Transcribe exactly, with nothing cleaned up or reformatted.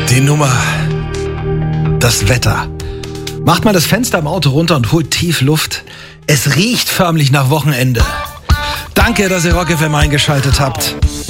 Die Nummer. Das Wetter. Macht mal das Fenster im Auto runter und holt tief Luft. Es riecht förmlich nach Wochenende. Danke, dass ihr Rock F M eingeschaltet habt.